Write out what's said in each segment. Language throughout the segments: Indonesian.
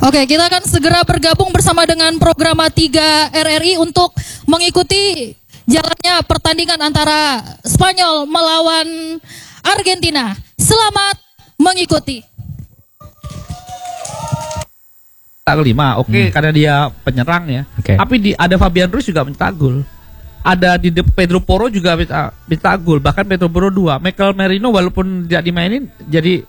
Oke, kita akan segera bergabung bersama dengan Programa 3 RRI untuk mengikuti jalannya pertandingan antara Spanyol melawan Argentina. Selamat mengikuti. Kelima, karena dia penyerang ya. Tapi ada Fabian Ruiz juga mencetak gol. Ada di Pedro Porro juga mencetak gol. Bahkan Pedro Porro 2. Michael Merino walaupun tidak dimainin jadi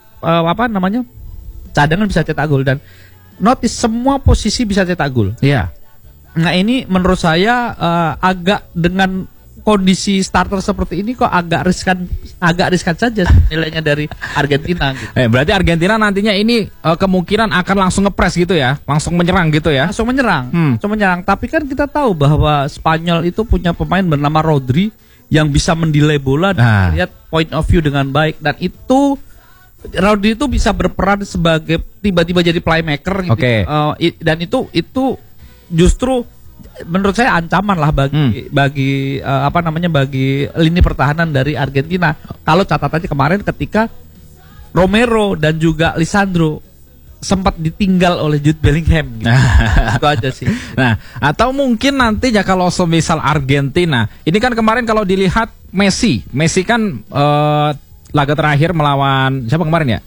cadangan bisa cetak gol, dan notice semua posisi bisa cetak gol. Iya. Nah ini menurut saya agak dengan kondisi starter seperti ini kok agak riskan saja nilainya dari Argentina gitu. Berarti Argentina nantinya ini kemungkinan akan langsung ngepres gitu ya, langsung menyerang gitu ya. Langsung menyerang. Tapi kan kita tahu bahwa Spanyol itu punya pemain bernama Rodri yang bisa mendelay bola dan lihat point of view dengan baik, dan itu Rodri itu bisa berperan sebagai tiba-tiba jadi playmaker gitu. Dan itu justru menurut saya ancaman lah bagi lini pertahanan dari Argentina. Kalau catatannya kemarin ketika Romero dan juga Lisandro sempat ditinggal oleh Jude Bellingham gitu. Itu aja sih. Nah, atau mungkin nantinya kalau semisal Argentina, ini kan kemarin kalau dilihat Messi kan laga terakhir melawan siapa kemarin ya?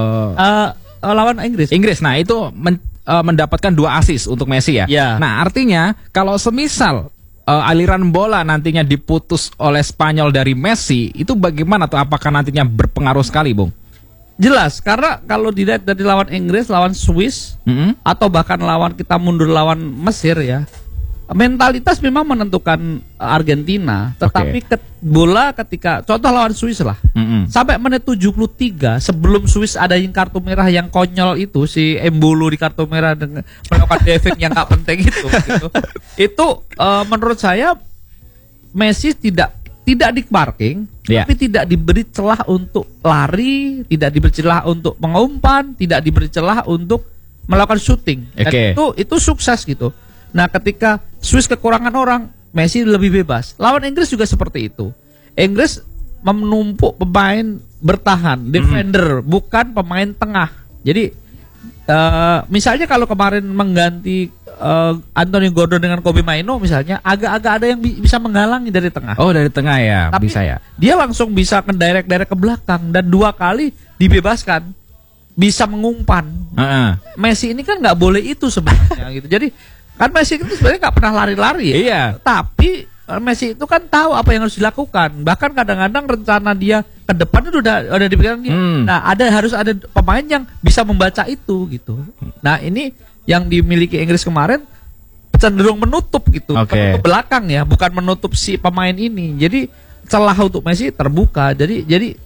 Lawan Inggris. Nah, itu mendapatkan 2 assist untuk Messi ya. Nah, artinya kalau semisal aliran bola nantinya diputus oleh Spanyol dari Messi, itu bagaimana, atau apakah nantinya berpengaruh sekali, Bung? Jelas, karena kalau dilihat dari lawan Inggris, lawan Swiss, atau bahkan kita mundur lawan Mesir ya, mentalitas memang menentukan Argentina. Tetapi bola ketika contoh lawan Swiss lah, sampai menit 73 sebelum Swiss ada yang kartu merah yang konyol itu, si Embolo di kartu merah dengan melakukan defek yang gak penting itu menurut saya Messi tidak di parking, tapi tidak diberi celah untuk lari, tidak diberi celah untuk mengumpan, tidak diberi celah untuk melakukan shooting. Dan itu sukses gitu. Nah, ketika Swiss kekurangan orang, Messi lebih bebas. Lawan Inggris juga seperti itu. Inggris menumpuk pemain bertahan, defender, bukan pemain tengah. Jadi misalnya kalau kemarin mengganti Anthony Gordon dengan Kobe Mainoo misalnya, agak-agak ada yang bisa menghalangi dari tengah. Oh, dari tengah ya. Tapi bisa ya. Dia langsung bisa direct ke belakang, dan 2 kali dibebaskan, bisa mengumpan. Messi ini kan nggak boleh itu sebenarnya gitu. Jadi kan Messi itu sebenarnya nggak pernah lari-lari ya. Iya. Tapi Messi itu kan tahu apa yang harus dilakukan. Bahkan kadang-kadang rencana dia ke depan itu udah dipikirkan dia. Nah, harus ada pemain yang bisa membaca itu gitu. Nah, ini yang dimiliki Inggris kemarin cenderung menutup gitu, ke belakang ya, bukan menutup si pemain ini. Jadi celah untuk Messi terbuka. Jadi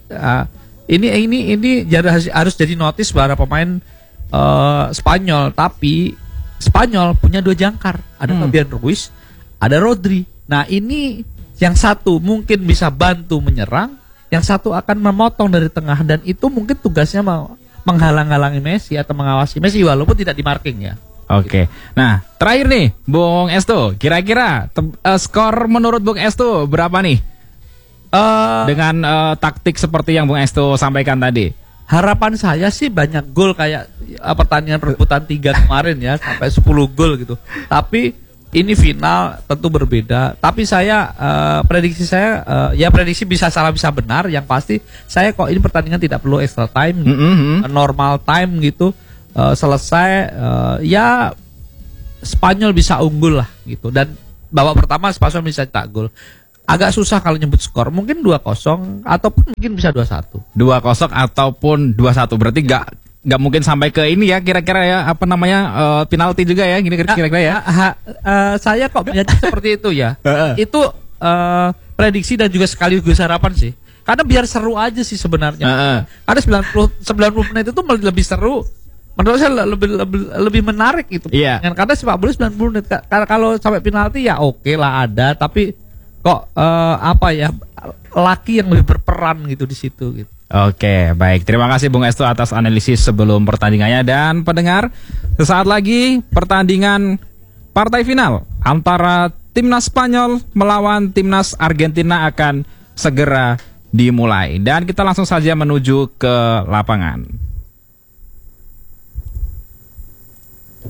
ini harus jadi notice para pemain Spanyol. Tapi Spanyol punya 2 jangkar, ada Fabian Ruiz, ada Rodri. Nah, ini yang satu mungkin bisa bantu menyerang, yang satu akan memotong dari tengah, dan itu mungkin tugasnya menghalang-halangi Messi atau mengawasi Messi walaupun tidak di marking ya. Nah, terakhir nih, Bung Estu, kira-kira skor menurut Bung Estu berapa nih? Dengan taktik seperti yang Bung Estu sampaikan tadi. Harapan saya sih banyak gol kayak pertandingan rebutan 3 kemarin ya, sampai 10 gol gitu. Tapi ini final tentu berbeda. Tapi saya prediksi saya prediksi bisa salah bisa benar. Yang pasti saya kok ini pertandingan tidak perlu extra time, normal time gitu, selesai ya Spanyol bisa unggul lah gitu. Dan babak pertama Spanyol bisa cetak gol. Agak susah kalau nyebut skor, mungkin 2-0 ataupun mungkin bisa 2-1. 2-0 ataupun 2-1. Berarti nggak mungkin sampai ke ini ya, kira-kira ya, penalti juga ya, gini kira-kira ya. Saya kok melihat seperti itu ya. Itu prediksi dan juga sekaligus harapan sih. Karena biar seru aja sih sebenarnya. Karena 90 menit itu lebih seru. Menurut saya lebih menarik gitu. Karena sepak bola 90 menit. Kalau sampai penalti ya oke lah ada, tapi kok laki yang lebih berperan gitu di situ gitu. Baik. Terima kasih Bung Estu atas analisis sebelum pertandingannya. Dan pendengar, sesaat lagi pertandingan partai final antara timnas Spanyol melawan timnas Argentina akan segera dimulai. Dan kita langsung saja menuju ke lapangan.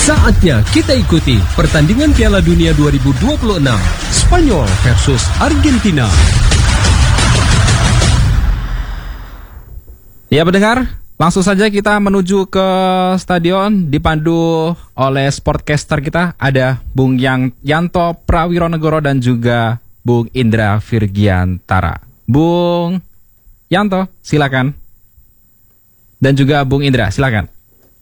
Saatnya kita ikuti pertandingan Piala Dunia 2026 Spanyol versus Argentina. Ya pendengar, langsung saja kita menuju ke stadion dipandu oleh sportcaster kita. Ada Bung Yanto Prawironegoro dan juga Bung Indra Virgiantara. Bung Yanto, silakan. Dan juga Bung Indra, silakan.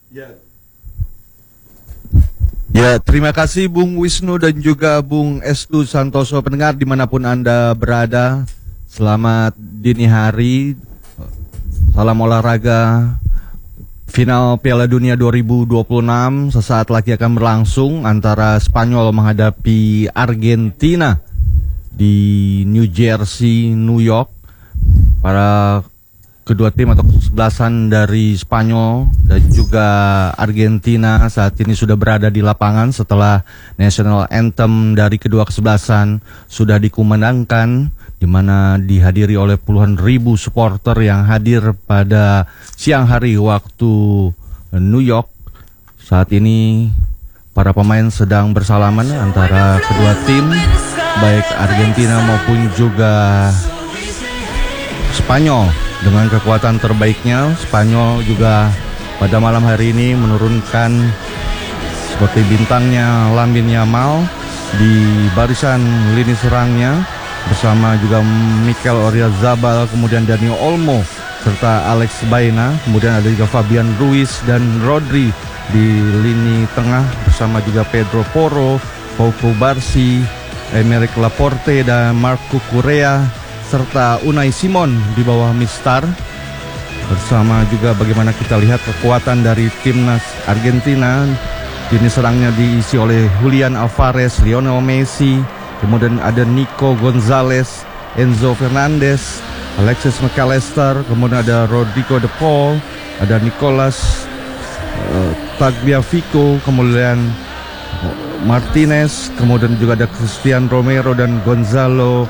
Ya, terima kasih Bung Wisnu dan juga Bung Estu Santoso. Pendengar dimanapun Anda berada, selamat dini hari, salam olahraga. Final Piala Dunia 2026 sesaat lagi akan berlangsung antara Spanyol menghadapi Argentina di New Jersey, New York. Para kedua tim atau kesebelasan dari Spanyol dan juga Argentina saat ini sudah berada di lapangan setelah national anthem dari kedua kesebelasan sudah dikumandangkan, di mana dihadiri oleh puluhan ribu supporter yang hadir pada siang hari waktu New York. Saat ini para pemain sedang bersalaman antara kedua tim, baik Argentina maupun juga Spanyol. Dengan kekuatan terbaiknya, Spanyol juga pada malam hari ini menurunkan seperti bintangnya Lamine Yamal di barisan lini serangnya bersama juga Mikel Oyarzabal, kemudian Dani Olmo serta Alex Baena, kemudian ada juga Fabian Ruiz dan Rodri di lini tengah bersama juga Pedro Porro, Pau Cubarsí, Aymeric Laporte dan Marco Correa serta Unai Simon di bawah Mistar. Bersama juga bagaimana kita lihat kekuatan dari timnas Argentina. Ini serangnya diisi oleh Julian Alvarez, Lionel Messi, kemudian ada Nico Gonzalez, Enzo Fernandez, Alexis McAllister, kemudian ada Rodrigo de Paul, ada Nicolas Tagliafico, kemudian Martinez, kemudian juga ada Christian Romero dan Gonzalo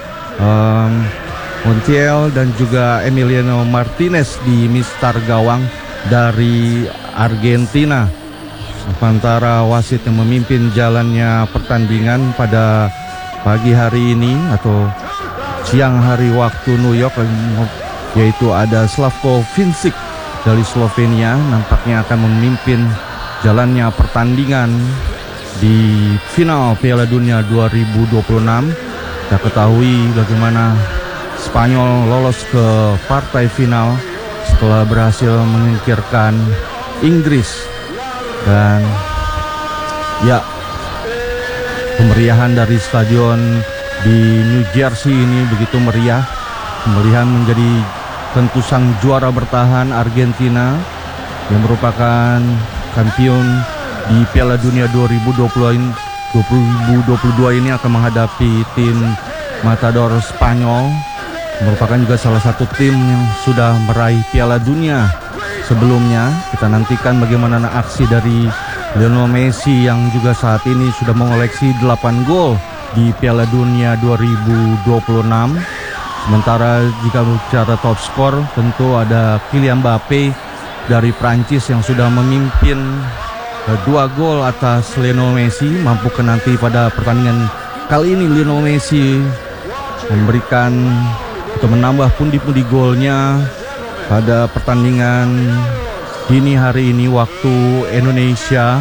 Montiel dan juga Emiliano Martinez di mistar gawang dari Argentina. Sementara wasit yang memimpin jalannya pertandingan pada pagi hari ini atau siang hari waktu New York, yaitu ada Slavko Vincic dari Slovenia, nampaknya akan memimpin jalannya pertandingan di final Piala Dunia 2026. Kita ketahui bagaimana Spanyol lolos ke partai final setelah berhasil menyingkirkan Inggris. Dan ya, kemeriahan dari stadion di New Jersey ini begitu meriah. Kemeriahan menjadi tentu sang juara bertahan Argentina yang merupakan kampiun di Piala Dunia 2022 ini akan menghadapi tim Matador Spanyol, merupakan juga salah satu tim yang sudah meraih Piala Dunia sebelumnya. Kita nantikan bagaimana aksi dari Lionel Messi yang juga saat ini sudah mengoleksi 8 gol di Piala Dunia 2026. Sementara jika bicara top skor, tentu ada Kylian Mbappe dari Prancis yang sudah memimpin 2 gol atas Lionel Messi. Mampukah nanti pada pertandingan kali ini Lionel Messi memberikan atau menambah pundi-pundi golnya pada pertandingan dini hari ini waktu Indonesia.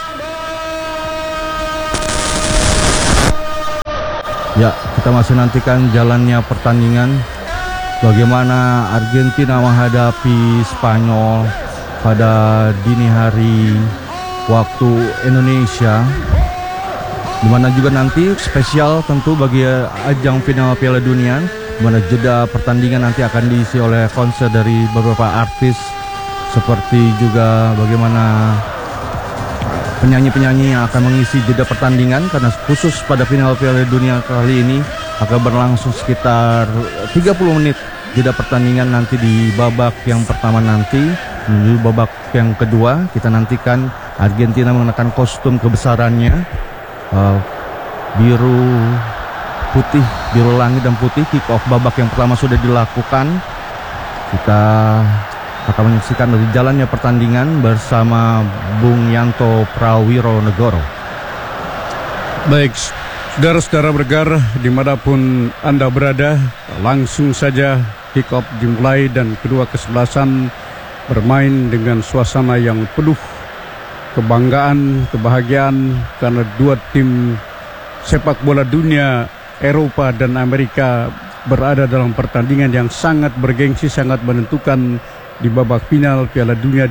Ya, kita masih nantikan jalannya pertandingan, bagaimana Argentina menghadapi Spanyol pada dini hari waktu Indonesia, dimana juga nanti spesial tentu bagi ajang final Piala Dunia, dimana jeda pertandingan nanti akan diisi oleh konser dari beberapa artis, seperti juga bagaimana penyanyi-penyanyi yang akan mengisi jeda pertandingan, karena khusus pada final Piala Dunia kali ini akan berlangsung sekitar 30 menit jeda pertandingan nanti di babak yang pertama nanti. Menuju babak yang kedua, kita nantikan Argentina mengenakan kostum kebesarannya, biru putih, biru langit dan putih. Kick off babak yang pertama sudah dilakukan. Kita akan menyaksikan dari jalannya pertandingan bersama Bung Yanto Prawironegoro. Baik, saudara-saudara bergar dimanapun Anda berada, langsung saja kick off dimulai dan kedua kesebelasan bermain dengan suasana yang penuh kebanggaan, kebahagiaan karena dua tim sepak bola dunia Eropa dan Amerika berada dalam pertandingan yang sangat bergengsi, sangat menentukan di babak final Piala Dunia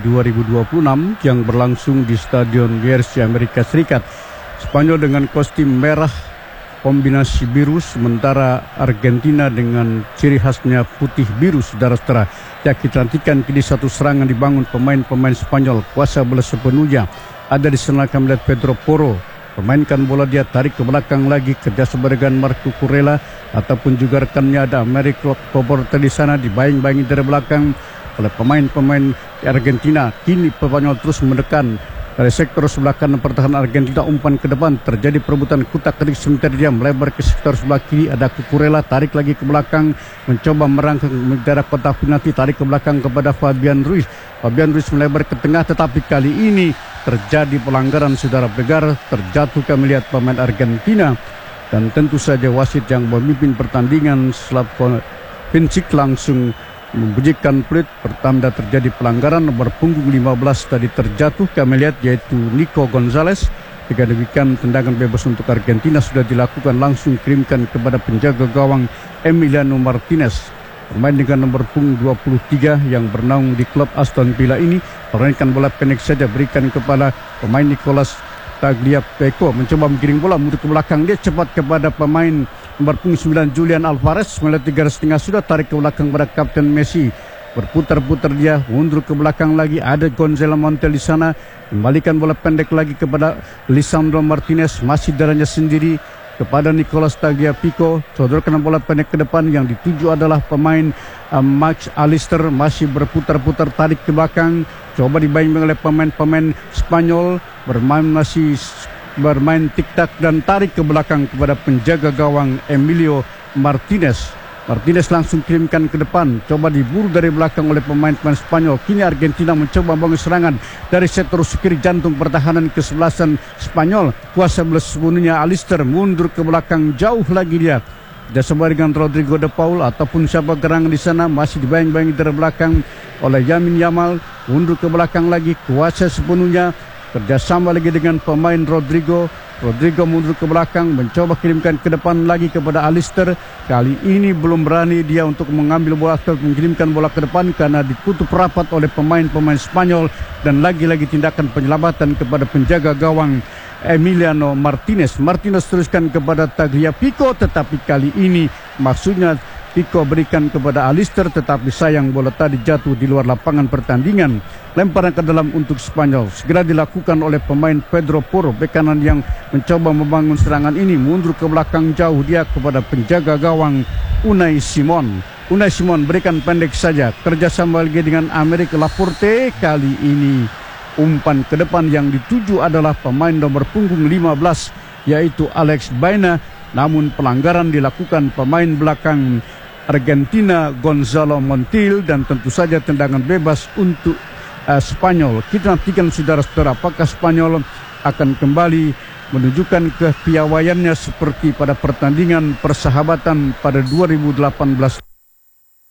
2026 yang berlangsung di Stadion Jersey Amerika Serikat. Spanyol dengan kostum merah kombinasi biru, sementara Argentina dengan ciri khasnya putih biru, saudara-saudara. Ya, kita nantikan kini satu serangan dibangun pemain-pemain Spanyol, kuasa bola sepenuhnya ada di sana. Kami lihat Pedro Porro memainkan bola, dia tarik ke belakang lagi, kerjasama dengan Marco Kurela ataupun juga rekannya ada Americo Coborta di sana, dibayang-bayangi dari belakang oleh pemain-pemain Argentina. Kini Spanyol terus menekan dari sektor sebelah kanan pertahanan Argentina, umpan ke depan, terjadi perebutan kutak-ketik sebentar, dia melebar ke sektor sebelah kiri, ada Cucurella, tarik lagi ke belakang, mencoba merangkak daerah kotak penalti, tarik ke belakang kepada Fabian Ruiz. Fabian Ruiz melebar ke tengah, tetapi kali ini terjadi pelanggaran, saudara pendengar, terjatuh kami lihat pemain Argentina, dan tentu saja wasit yang memimpin pertandingan Slavko Vincic langsung membunyikan peluit, pertanda terjadi pelanggaran. Nomor punggung 15 tadi terjatuh kami lihat, yaitu Nico Gonzalez. Jika demikian tendangan bebas untuk Argentina sudah dilakukan, langsung kirimkan kepada penjaga gawang Emiliano Martinez, bermain dengan nomor punggung 23 yang bernaung di klub Aston Villa ini. Permainkan bola pendek saja, berikan kepada pemain Nicolas Tagliafico, mencoba menggiring bola mundur ke belakang, dia cepat kepada pemain nomor punggung 9 Julian Alvarez, melihat 3,5 sudah, tarik ke belakang pada Kapten Messi, berputar-putar dia mundur ke belakang lagi, ada Gonzalo Montiel di sana, kembalikan bola pendek lagi kepada Lisandro Martinez, masih darahnya sendiri kepada Nicolas Tagliafico, sodorkan bola pendek ke depan, yang dituju adalah pemain Max Alister, masih berputar-putar tarik ke belakang, coba dibayang oleh pemain-pemain Spanyol, masih bermain tik-tak dan tarik ke belakang kepada penjaga gawang Emilio Martinez. Martinez langsung kirimkan ke depan, coba diburu dari belakang oleh pemain-pemain Spanyol. Kini Argentina mencoba membangun serangan dari sektor kiri jantung pertahanan kesebelasan Spanyol. Kuasa bola sepenuhnya Alister, mundur ke belakang jauh lagi dia. Bersama dengan Rodrigo de Paul ataupun siapa gerangan di sana, masih dibayang-bayangi dari belakang oleh Yamin Yamal, mundur ke belakang lagi, kuasa sepenuhnya, kerjasama lagi dengan pemain Rodrigo mundur ke belakang, mencoba kirimkan ke depan lagi kepada Alister. Kali ini belum berani dia untuk mengambil bola atau mengirimkan bola ke depan karena ditutup rapat oleh pemain-pemain Spanyol, dan lagi-lagi tindakan penyelamatan kepada penjaga gawang Emiliano Martinez. Martinez teruskan kepada Tagliafico, tetapi kali ini maksudnya Pico berikan kepada Alister, tetapi sayang bola tadi jatuh di luar lapangan pertandingan. Lemparan ke dalam untuk Spanyol segera dilakukan oleh pemain Pedro Porro, bek kanan yang mencoba membangun serangan ini, mundur ke belakang jauh dia kepada penjaga gawang Unai Simon. Unai Simon berikan pendek saja, kerjasama lagi dengan Americ Laporte. Kali ini umpan ke depan yang dituju adalah pemain nomor punggung 15 yaitu Alex Baena, namun pelanggaran dilakukan pemain belakang Argentina Gonzalo Montiel, dan tentu saja tendangan bebas untuk Spanyol. Kita nantikan saudara-saudara, apakah Spanyol akan kembali menunjukkan kepiawaiannya seperti pada pertandingan persahabatan pada 2018